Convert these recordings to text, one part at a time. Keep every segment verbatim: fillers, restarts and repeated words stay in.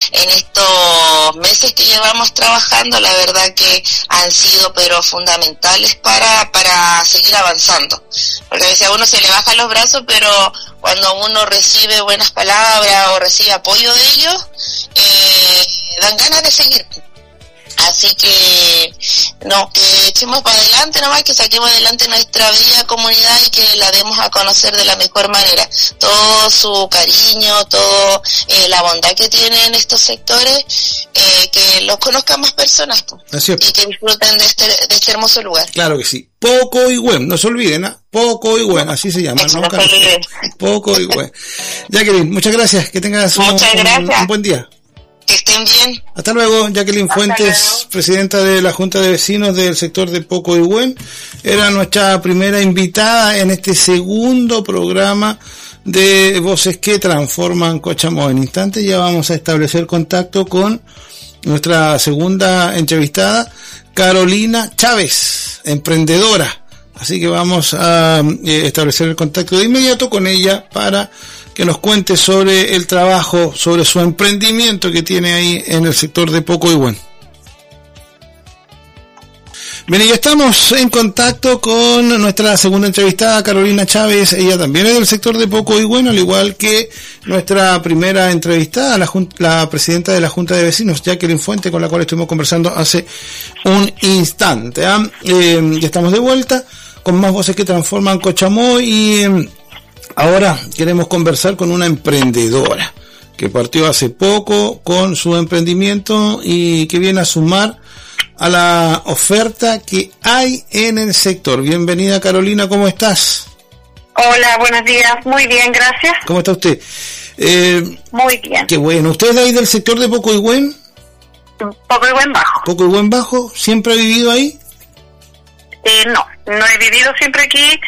en estos meses que llevamos trabajando, la verdad que han sido pero fundamentales para, para seguir avanzando. Porque a veces a uno se le bajan los brazos, pero cuando uno recibe buenas palabras o recibe apoyo de ellos, eh, dan ganas de seguir. Así que, no, que echemos para adelante nomás, que saquemos adelante nuestra bella comunidad y que la demos a conocer de la mejor manera. Todo su cariño, todo eh, la bondad que tienen estos sectores, eh, que los conozcan más personas, pues, y que disfruten de este, de este hermoso lugar. Claro que sí. Pocoihuen, no se olviden, ¿ah? ¿eh? Pocoihuen, así se llama. Eso, ¿no? no se Pocoihuen. Jacqueline, muchas gracias, que tengas un, un, un buen día. Que estén bien. Hasta luego, Jacqueline Hasta Fuentes, luego. Presidenta de la Junta de Vecinos del sector de Pocoihuen, era nuestra primera invitada en este segundo programa de Voces que Transforman Cochamó. En instantes ya vamos a establecer contacto con nuestra segunda entrevistada, Carolina Chávez, emprendedora. Así que vamos a eh, establecer el contacto de inmediato con ella para que nos cuente sobre el trabajo, sobre su emprendimiento que tiene ahí en el sector de Pocoihuen. Bien, ya estamos en contacto con nuestra segunda entrevistada, Carolina Chávez. Ella también es del sector de Pocoihuen, al igual que nuestra primera entrevistada, la, la presidenta de la Junta de Vecinos, Jacqueline Fuentes, con la cual estuvimos conversando hace un instante. ¿eh? Eh, ya estamos de vuelta con más Voces que Transforman Cochamó y eh, ahora queremos conversar con una emprendedora que partió hace poco con su emprendimiento y que viene a sumar a la oferta que hay en el sector. Bienvenida, Carolina, ¿cómo estás? Hola, buenos días. Muy bien, gracias. ¿Cómo está usted? Eh, Muy bien. Qué bueno. ¿Usted es de ahí del sector de Pocoihuen? Pocoihuen Bajo. ¿Pocoihuen Bajo? ¿Siempre ha vivido ahí? Eh, no, no he vivido siempre aquí.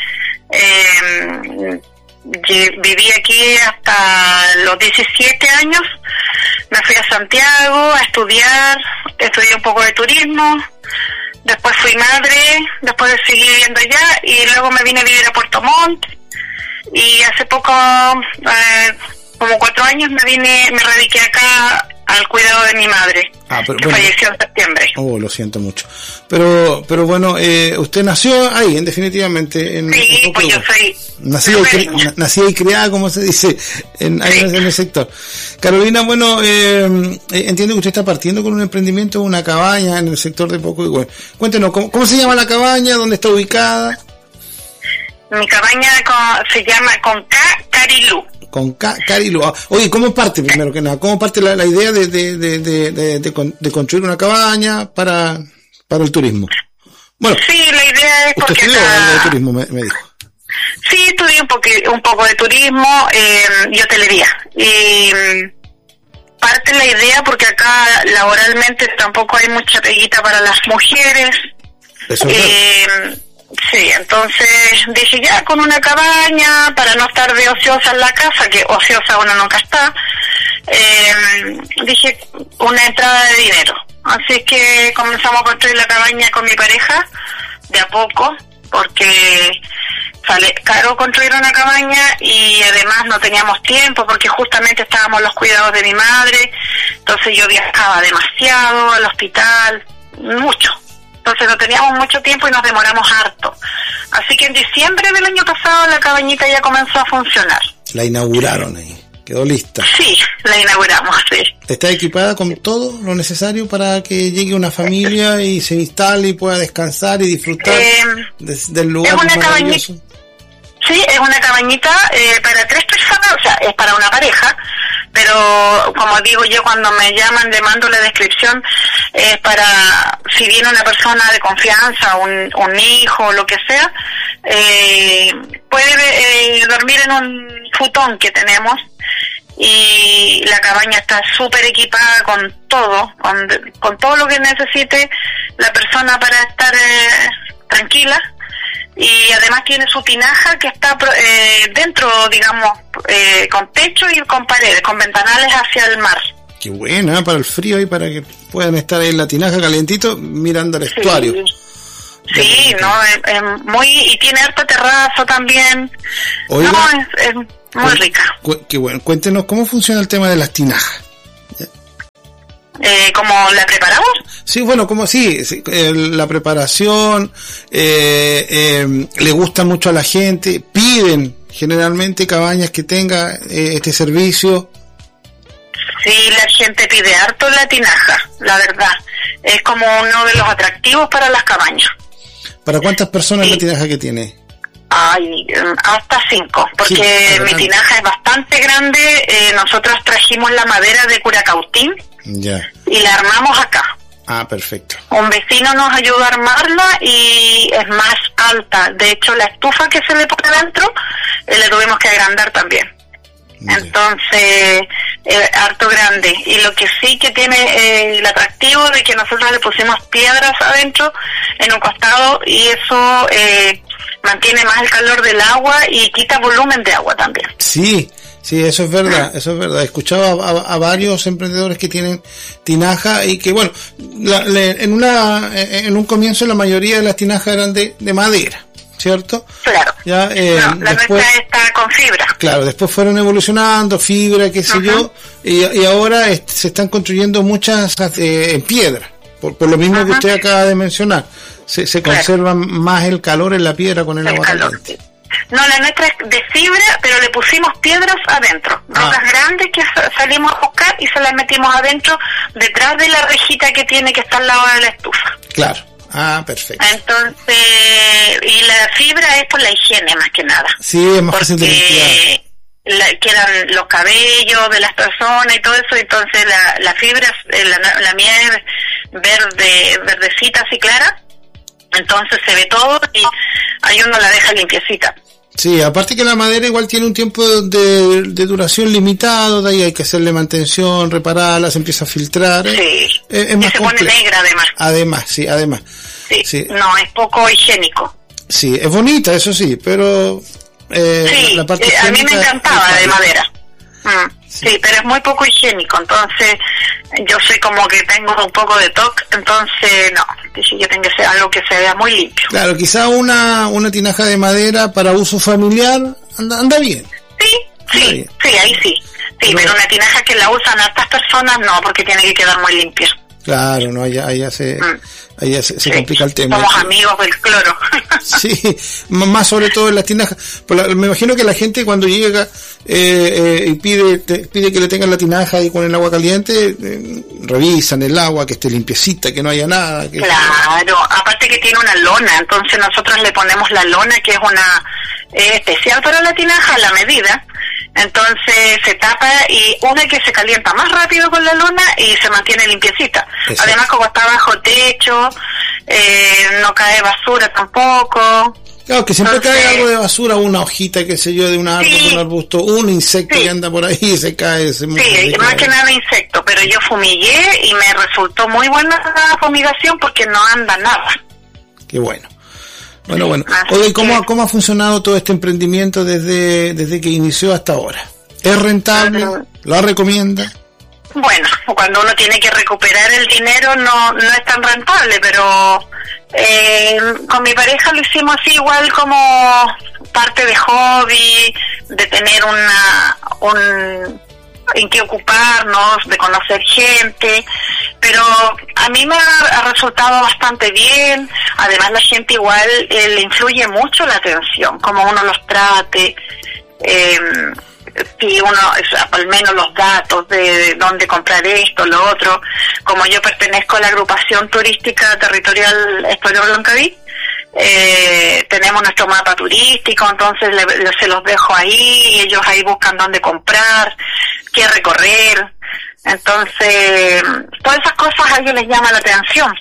Eh, viví aquí hasta los diecisiete años. Me fui a Santiago a estudiar, estudié un poco de turismo, después fui madre, después seguí viviendo allá y luego me vine a vivir a Puerto Montt y hace poco, eh, como cuatro años, me vine, me radiqué acá al cuidado de mi madre, ah, pero, que bueno, falleció en septiembre. Oh, lo siento mucho. Pero pero bueno, eh, usted nació ahí, en definitivamente. En, sí, en pues yo soy... Nacida y, cri- nacida y criada, como se dice, en, ahí sí. en el sector. Carolina, bueno, eh, entiendo que usted está partiendo con un emprendimiento, una cabaña en el sector de Pocoihuen. Cuéntenos, ¿cómo, ¿cómo se llama la cabaña? ¿Dónde está ubicada? Mi cabaña con, se llama Con K, Carilú. Con K, Carilú. Oye, ¿cómo parte, primero que nada? ¿Cómo parte la, la idea de, de, de, de, de, de, de construir una cabaña para, para el turismo? Bueno, sí, la idea es porque... Usted estudió acá... algo de turismo, me, me dijo. Sí, estudié un, poqu- un poco de turismo eh, y hotelería. Y parte la idea porque acá laboralmente tampoco hay mucha peguita para las mujeres. Eso es eh, sí, entonces dije ya con una cabaña para no estar de ociosa en la casa, que ociosa uno nunca está. Eh, dije una entrada de dinero. Así que comenzamos a construir la cabaña con mi pareja de a poco, porque sale caro construir una cabaña y además no teníamos tiempo porque justamente estábamos en los cuidados de mi madre, entonces yo viajaba demasiado al hospital, mucho, entonces no teníamos mucho tiempo y nos demoramos harto. Así que en diciembre del año pasado la cabañita ya comenzó a funcionar. La inauguraron ahí, quedó lista. Sí, la inauguramos, sí. ¿Está equipada con todo lo necesario para que llegue una familia y se instale y pueda descansar y disfrutar eh, de, del lugar es una maravilloso? Cabañita, sí, es una cabañita eh, para tres personas, o sea, es para una pareja, pero como digo yo, cuando me llaman, le mando la descripción, es para, si viene una persona de confianza, un, un hijo o lo que sea, eh, puede eh, dormir en un futón que tenemos. Y la cabaña está súper equipada con todo, con, con todo lo que necesite la persona para estar eh, tranquila. Y además tiene su tinaja que está eh, dentro, digamos, eh, con techo y con paredes, con ventanales hacia el mar. Qué buena, para el frío y para que puedan estar ahí en la tinaja calentito mirando el estuario. Sí, sí, no, es, es muy, y tiene harto terrazo también. Oiga, no, es, es muy rica. Cu- qué bueno, cuéntenos cómo funciona el tema de las tinajas. Eh, ¿Cómo la preparamos? Sí, bueno, como sí, sí eh, la preparación, eh, eh, le gusta mucho a la gente, piden generalmente cabañas que tenga eh, este servicio. Sí, la gente pide harto la tinaja, la verdad. Es como uno de los atractivos para las cabañas. ¿Para cuántas personas sí. la tinaja que tiene? Ay, hasta cinco, porque sí, mi tinaja es bastante grande. Eh, nosotros trajimos la madera de Curacautín ya. y la armamos acá. Ah, perfecto. Un vecino nos ayudó a armarla y es más alta. De hecho, la estufa que se le pone dentro, eh, la tuvimos que agrandar también. Ya. Entonces, eh, harto grande. Y lo que sí que tiene eh, el atractivo de que nosotros le pusimos piedras adentro, en un costado, y eso eh, mantiene más el calor del agua y quita volumen de agua también. Sí, sí, eso es verdad, eso es verdad. He escuchado a, a, a varios emprendedores que tienen tinaja y que, bueno, la, le, en una en un comienzo la mayoría de las tinajas eran de, de madera, ¿cierto? Claro. Ya, eh, no, la después, nuestra está con fibra. Claro, después fueron evolucionando, fibra, qué sé uh-huh. yo, y, y ahora est- se están construyendo muchas eh, en piedra, por, por lo mismo uh-huh. que usted acaba de mencionar. Se, se claro. conserva más el calor en la piedra con el, el agua calor. caliente. No, la nuestra es de fibra, pero le pusimos piedras adentro, rocas ah. grandes que salimos a buscar y se las metimos adentro, detrás de la rejita que tiene que estar al lado de la estufa. Claro. Ah, perfecto. Entonces, y la fibra es por la higiene más que nada. Sí, es más fácil de limpiar. La, quedan los cabellos de las personas y todo eso, entonces la, la fibra, la, la mía es verde, verdecita así clara, entonces se ve todo y ahí uno la deja limpiecita. Sí, aparte que la madera igual tiene un tiempo de, de duración limitado, de ahí hay que hacerle mantención, repararla, se empieza a filtrar. Sí, es, es más y se complejo. Pone negra además. Además, sí, además. Sí, sí, no, es poco higiénico. Sí, es bonita, eso sí, pero... Eh, sí, la parte eh, a mí me encantaba de madera. Mm, sí. sí, pero es muy poco higiénico, entonces yo soy como que tengo un poco de toque, entonces no, dije yo tengo que ser algo que se vea muy limpio. Claro, quizá una una tinaja de madera para uso familiar anda, anda bien. Sí, sí, bien. sí, ahí sí. Sí, pero, pero una tinaja que la usan hartas personas no, porque tiene que quedar muy limpia. Claro, no, allá, allá se, mm. allá se, se sí. complica el tema. Somos amigos del cloro. Sí, más sobre todo en las tinajas. Me imagino que la gente cuando llega eh, eh, y pide te, pide que le tengan la tinaja ahí con el agua caliente, eh, revisan el agua, que esté limpiecita, que no haya nada. Que claro, aparte que tiene una lona, entonces nosotros le ponemos la lona, que es una eh, especial para la tinaja, a la medida. Entonces se tapa y una que se calienta más rápido con la lona y se mantiene limpiecita. Exacto. Además, como está bajo techo, eh, no cae basura tampoco. Claro, que siempre Entonces, cae algo de basura, una hojita, qué sé yo, de un árbol, sí, un arbusto, un insecto sí. que anda por ahí y se cae. Se sí, más que nada insecto, pero yo fumigué y me resultó muy buena la fumigación porque no anda nada. Qué bueno. Bueno, bueno. Oye, ¿cómo, ¿cómo ha funcionado todo este emprendimiento desde desde que inició hasta ahora? ¿Es rentable? Uh-huh. ¿Lo recomienda? Bueno, cuando uno tiene que recuperar el dinero no no es tan rentable, pero eh, con mi pareja lo hicimos así igual como parte de hobby, de tener una un en qué ocuparnos, de conocer gente, pero a mí me ha, ha resultado bastante bien. Además la gente igual eh, le influye mucho la atención, como uno los trate, eh, si uno, al menos los datos de dónde comprar esto, lo otro. Como yo pertenezco a la agrupación turística territorial Estoril Loncaví, eh, tenemos nuestro mapa turístico, entonces le, le, se los dejo ahí y ellos ahí buscan dónde comprar, qué recorrer. Entonces todas esas cosas a ellos les llama la atención,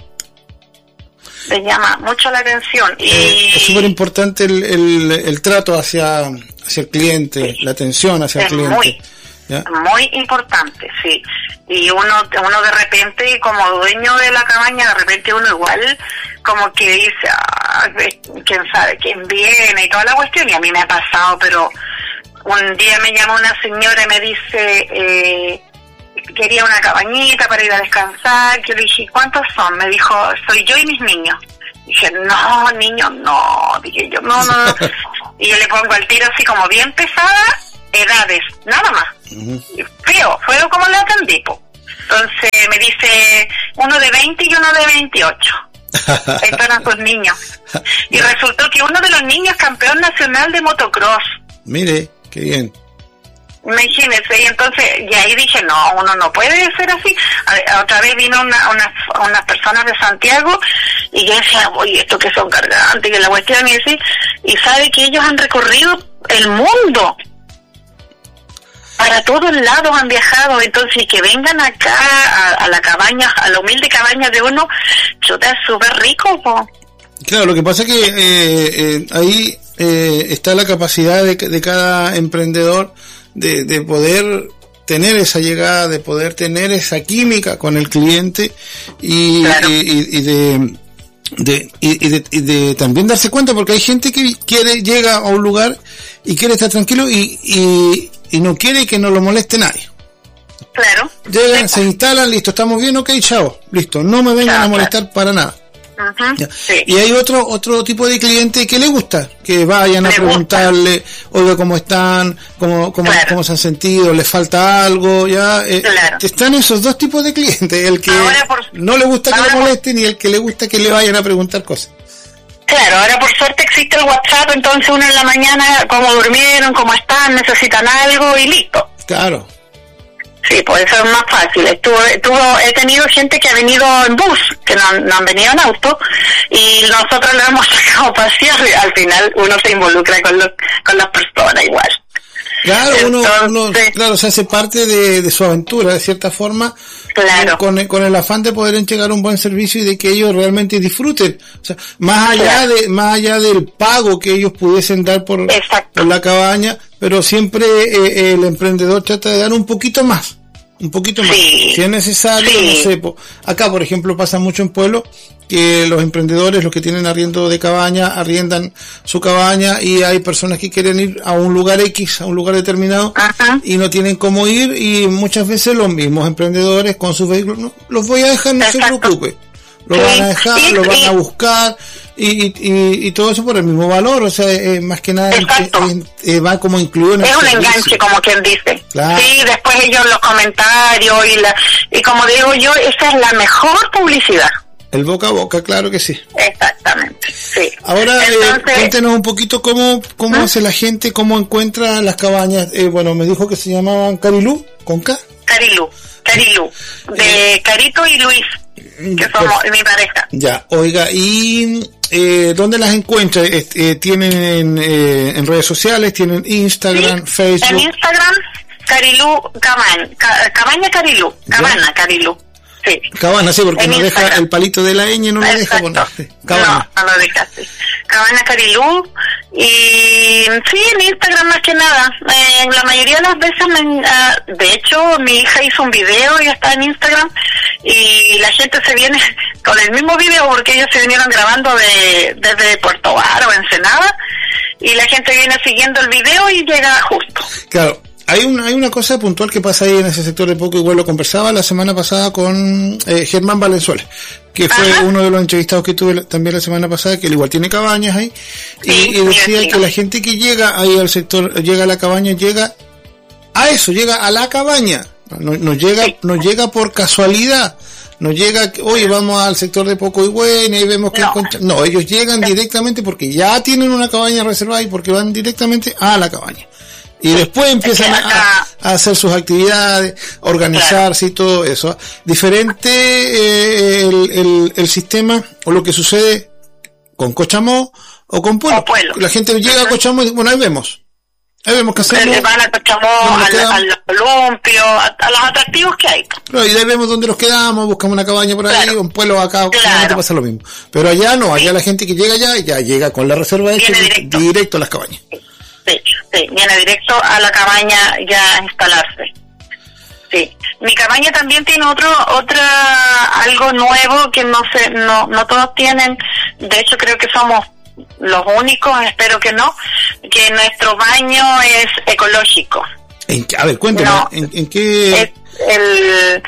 les llama mucho la atención. Y eh, es súper importante el, el, el trato hacia hacia el cliente, sí, la atención hacia es el cliente. Muy, ¿ya? Muy importante, sí. Y uno uno de repente, como dueño de la cabaña, de repente uno igual como que dice, ah, quién sabe quién viene y toda la cuestión. Y a mí me ha pasado, pero un día me llamó una señora y me dice, eh, quería una cabañita para ir a descansar. Yo le dije, ¿cuántos son? Me dijo, soy yo y mis niños. Dije, no, niños, no. Dije yo, no, no. Y yo le pongo al tiro así como bien pesada, edades, nada más. Uh-huh. Feo, fue como la atendí, po. Entonces me dice uno de veinte y uno de veintiocho. Estos eran sus niños. Y resultó que uno de los niños es campeón nacional de motocross. Mire, qué bien. Imagínense, y entonces, y ahí dije, no, uno no puede ser así. A, otra vez vino una, una, unas personas de Santiago, y yo decía, oye, estos que son cargantes, que la cuestión, y decir, y sabe que ellos han recorrido el mundo. Para todos lados han viajado, entonces, y que vengan acá, a, a la cabaña, a la humilde cabaña de uno, chuta, es súper rico, po. Claro, lo que pasa es que eh, eh, ahí eh, está la capacidad de, de cada emprendedor de, de poder tener esa llegada, de poder tener esa química con el cliente y, claro. y, y, y de, de, y, y de y de también darse cuenta, porque hay gente que quiere, llega a un lugar y quiere estar tranquilo y, y, y no quiere que no lo moleste nadie. Claro. Llegan, sí. Se instalan, listo, estamos bien, ok, chao, listo, no me vengan chao, a molestar claro. para nada. Uh-huh, sí. Y hay otro otro tipo de cliente que le gusta, que vayan a le preguntarle, gusta. Oiga, ¿cómo están? ¿Cómo, cómo, claro. ¿Cómo se han sentido? ¿Les falta algo? Ya eh, claro. Están esos dos tipos de clientes, el que por, no le gusta que le molesten por, y el que le gusta que le vayan a preguntar cosas. Claro, ahora por suerte existe el WhatsApp, entonces uno en la mañana, cómo durmieron, cómo están, necesitan algo y listo. Claro. Sí, pues eso es más fácil. Estuvo, estuvo, he tenido gente que ha venido en bus, que no, no han venido en auto, y nosotros lo hemos sacado a pasear, y al final uno se involucra con los, con las personas igual. Claro, Entonces, uno, uno claro, se hace parte de, de su aventura, de cierta forma, claro. con, con el afán de poder entregar un buen servicio y de que ellos realmente disfruten. O sea, más allá claro. de, más allá del pago que ellos pudiesen dar por, por la cabaña, pero siempre eh, el emprendedor trata de dar un poquito más. Un poquito más, sí, si es necesario, sí. no sé, po, acá por ejemplo pasa mucho en pueblo que los emprendedores, los que tienen arriendo de cabaña, arriendan su cabaña y hay personas que quieren ir a un lugar X, a un lugar determinado, ajá. y no tienen cómo ir, y muchas veces los mismos emprendedores con sus vehículos, no, los voy a dejar, no Exacto. se preocupe, lo sí. van a dejar, sí, lo van sí. a buscar, y, y, y, y todo eso por el mismo valor, o sea, eh, más que nada eh, eh, va como incluido en el es un servicio. Enganche, como quien dice. Claro. Sí, después ellos los comentarios y la y como digo yo, esa es la mejor publicidad. El boca a boca, claro que sí. Exactamente, sí. Ahora, Entonces, eh, cuéntenos un poquito cómo cómo ¿Mm? hace la gente, cómo encuentra las cabañas. Eh, bueno, me dijo que se llamaban Carilú, ¿con K? Carilú, Carilú, de eh, Carito y Luis, que somos pues, mi pareja. Ya, oiga, y eh, ¿dónde las encuentra? Eh, ¿Tienen eh, en redes sociales? ¿Tienen Instagram, sí, Facebook? En Instagram, Carilú, Cabaña, Cabaña Carilú, Cabana Carilú. Sí. Cabana, sí, porque en no Instagram. Deja el palito de la ñ, no lo deja poner. Cabana. No, no lo deja, sí. Cabana Carilú. Y sí, en Instagram más que nada. Eh, la mayoría de las veces, me, uh, de hecho, mi hija hizo un video y está en Instagram. Y la gente se viene con el mismo video porque ellos se vinieron grabando de desde Puerto Vara o Ensenada. Y la gente viene siguiendo el video y llega justo. Claro. Hay una, hay una cosa puntual que pasa ahí en ese sector de Poco Igual. Lo conversaba la semana pasada con eh, Germán Valenzuela, que fue Ajá. uno de los entrevistados que tuve también la semana pasada, que él igual tiene cabañas ahí, sí, y, y decía sí, que la gente que llega ahí al sector, llega a la cabaña, llega a eso, llega a la cabaña, no, no llega, sí. no llega por casualidad, no llega, oye, vamos al sector de Poco Igual y vemos que no. encuentran, no, ellos llegan directamente porque ya tienen una cabaña reservada y porque van directamente a la cabaña. Y después empiezan a, a hacer sus actividades, organizarse claro. y todo eso. Diferente eh, el, el, el sistema o lo que sucede con Cochamó o con Pueblo. Pueblo. La gente llega uh-huh. a Cochamó y bueno, ahí vemos. Ahí vemos que hacemos. Se van a Cochamó, al, al columpio, a, a los atractivos que hay. Claro, y ahí vemos dónde nos quedamos, buscamos una cabaña por ahí, claro. un pueblo acá, claro. pasa lo mismo. Pero allá no, allá sí. la gente que llega allá, ya llega con la reserva hecha directo. directo a las cabañas. Sí. Sí, sí, viene directo a la cabaña ya a instalarse. Sí, mi cabaña también tiene otro, otra, algo nuevo que no sé, no, no todos tienen. De hecho, creo que somos los únicos, espero que no, que nuestro baño es ecológico. ¿En qué? A ver, cuéntame, no, ¿en, en qué? Es el,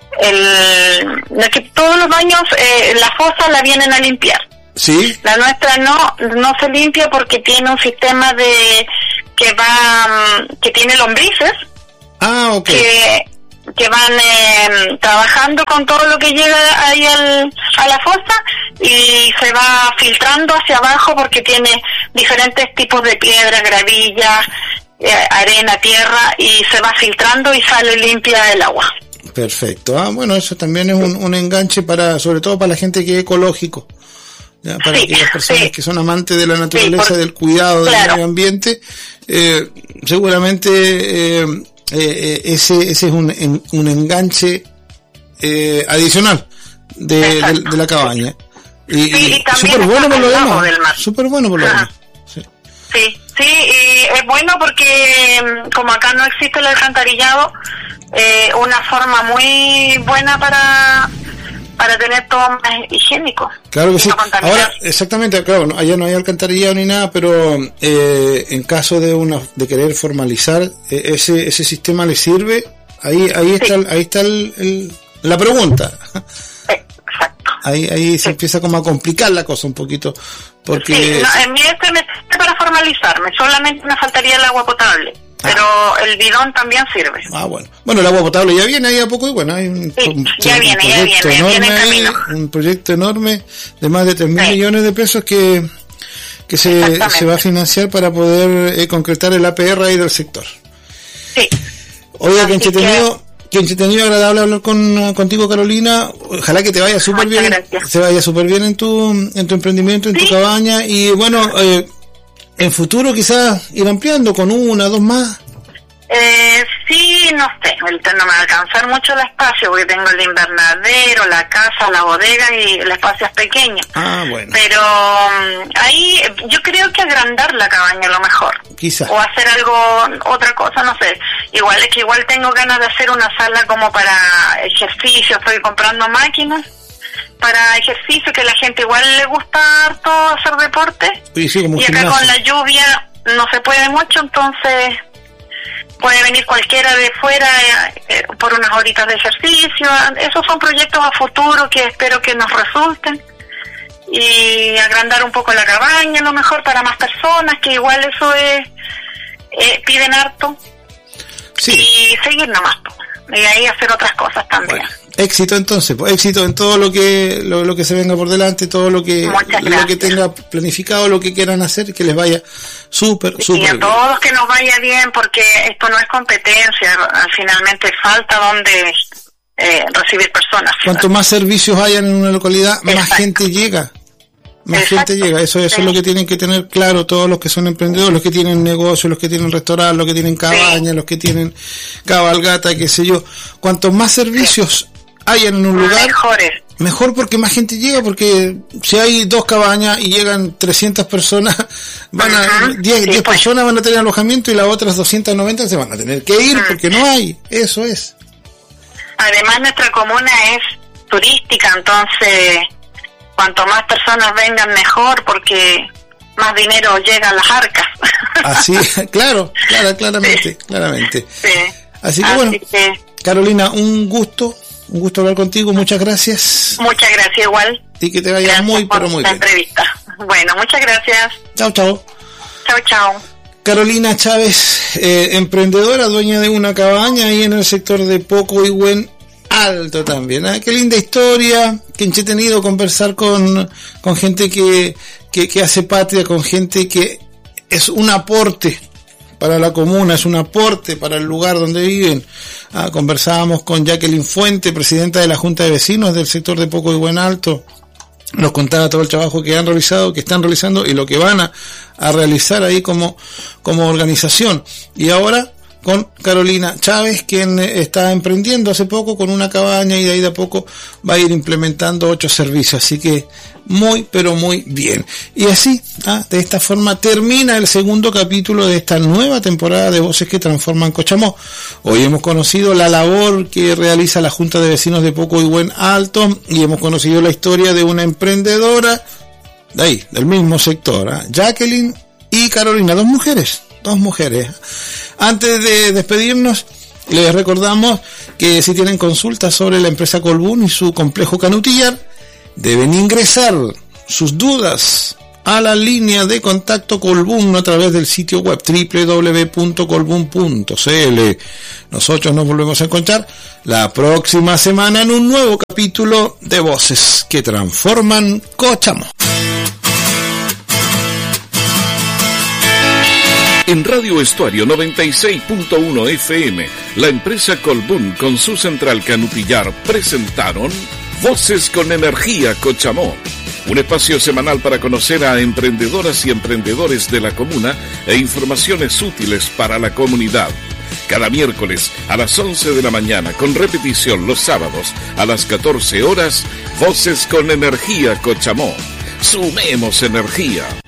el, es que todos los baños, eh, la fosa la vienen a limpiar. Sí. La nuestra no no se limpia porque tiene un sistema de que va que tiene lombrices. Ah, okay. Que que van eh, trabajando con todo lo que llega ahí al, a la fosa y se va filtrando hacia abajo porque tiene diferentes tipos de piedra, gravilla, eh, arena, tierra, y se va filtrando y sale limpia el agua. Perfecto. Ah, bueno, eso también es un, un enganche para, sobre todo para la gente que es ecológico, ¿ya? Para sí, aquellas personas sí. que son amantes de la naturaleza, sí, por, del cuidado del claro. medio ambiente, eh, seguramente eh, eh, ese ese es un en, un enganche eh, adicional de, de, de la cabaña. Y, sí, y súper bueno por lo demás. Súper bueno por lo demás. Sí. sí, sí, y es bueno porque como acá no existe el alcantarillado, eh, una forma muy buena para para tener todo más higiénico. Claro que sí. No ahora, exactamente, claro, allá no hay alcantarillado ni nada, pero eh, en caso de una de querer formalizar eh, ese ese sistema le sirve. Ahí ahí está sí. ahí está el, el, la pregunta. Exacto. Ahí ahí sí. se empieza como a complicar la cosa un poquito, porque sí, no, en mí este me sirve para formalizarme, solamente me faltaría el agua potable. Pero ah. el bidón también sirve. Ah, bueno. Bueno, el agua potable ya viene ahí a poco y bueno, hay un, sí, un, ya un viene, proyecto ya viene, enorme viene ahí, un proyecto enorme de más de tres mil sí. millones de pesos que que se, se va a financiar para poder eh, concretar el A P R ahí del sector. Sí. Oiga, que entretenido, que entretenido, agradable hablar con contigo, Carolina. Ojalá que te vaya súper bien, gracias. se vaya súper bien en tu en tu emprendimiento, en sí. tu cabaña y bueno, eh, en futuro quizás ir ampliando con una, dos más. Eh, sí, no sé, ahorita no me va a alcanzar mucho el espacio porque tengo el invernadero, la casa, la bodega y el espacio es pequeño. Ah, bueno. Pero um, ahí yo creo que agrandar la cabaña a lo mejor. Quizás. O hacer algo, otra cosa, no sé. Igual es que igual tengo ganas de hacer una sala como para ejercicio, estoy comprando máquinas para ejercicio, que a la gente igual le gusta harto hacer deporte. Sí, sí, como y acá gimnasio. Con la lluvia no se puede mucho, entonces puede venir cualquiera de fuera eh, por unas horitas de ejercicio. Esos son proyectos a futuro que espero que nos resulten. Y agrandar un poco la cabaña, a lo mejor para más personas, que igual eso es eh, piden harto. Sí. Y seguir nomás. Y ahí hacer otras cosas también. Bueno, éxito entonces, pues, éxito en todo lo que lo, lo que se venga por delante, todo lo que lo que tenga planificado, lo que quieran hacer, que les vaya súper, súper bien. Y a todos que nos vaya bien, porque esto no es competencia, finalmente falta donde eh, recibir personas. Cuanto más servicios hayan en una localidad, Exacto. más gente llega. Más Exacto. gente llega, eso, eso sí. es lo que tienen que tener claro todos los que son emprendedores, los que tienen negocios, los que tienen restaurantes, los que tienen cabañas, sí. los que tienen cabalgata, qué sé yo. Cuantos más servicios sí. hayan en un lugar, mejores. Mejor porque más gente llega, porque si hay dos cabañas y llegan trescientas personas, van a, uh-huh. diez, sí, diez pues. personas van a tener alojamiento y las otras doscientas noventa se van a tener que ir uh-huh. porque no hay, eso es. Además nuestra comuna es turística, entonces cuanto más personas vengan mejor, porque más dinero llega a las arcas. Así, claro, claro, claramente, sí. claramente. Sí. Así que Así bueno, que... Carolina, un gusto, un gusto hablar contigo, muchas gracias. Muchas gracias igual. Y que te vaya gracias muy, pero muy la bien. Entrevista. Bueno, muchas gracias. Chao, chao. Chao, chao. Carolina Chávez, eh, emprendedora, dueña de una cabaña ahí en el sector de Pocoihuen Alto también. ¿eh? Qué linda historia, qué entretenido conversar con, con gente que, que, que hace patria, con gente que es un aporte para la comuna, es un aporte para el lugar donde viven. Ah, conversábamos con Jacqueline Fuente, presidenta de la Junta de Vecinos del sector de Pocoihuen Alto. Nos contaba todo el trabajo que han realizado, que están realizando y lo que van a, a realizar ahí como, como organización. Y ahora con Carolina Chávez, quien está emprendiendo hace poco con una cabaña y de ahí de a poco va a ir implementando ocho servicios. Así que muy, pero muy bien. Y así, ¿ah? de esta forma, termina el segundo capítulo de esta nueva temporada de Voces que Transforman Cochamó. Hoy hemos conocido la labor que realiza la Junta de Vecinos de Pocoihuen Alto y hemos conocido la historia de una emprendedora de ahí, del mismo sector, ¿ah? Jacqueline y Carolina, dos mujeres, dos mujeres. Antes de despedirnos, les recordamos que si tienen consultas sobre la empresa Colbún y su complejo Canutillar, deben ingresar sus dudas a la línea de contacto Colbún a través del sitio web doble u doble u doble u punto colbún punto c l. Nosotros nos volvemos a encontrar la próxima semana en un nuevo capítulo de Voces que Transforman Cochamó. En Radio Estuario noventa y seis punto uno F M, la empresa Colbún con su central Canupillar presentaron Voces con Energía Cochamó, un espacio semanal para conocer a emprendedoras y emprendedores de la comuna e informaciones útiles para la comunidad. Cada miércoles a las once de la mañana, con repetición los sábados a las catorce horas, Voces con Energía Cochamó. Sumemos energía.